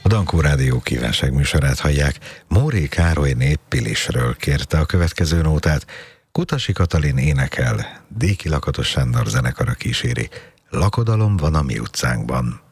A Dankó Rádió kívánságműsorát hallják. Móré Károly Néppilisről kérte a következő nótát. Kutasi Katalin énekel, Déki Lakatos Sándor zenekara kíséri. Lakodalom van a mi utcánkban.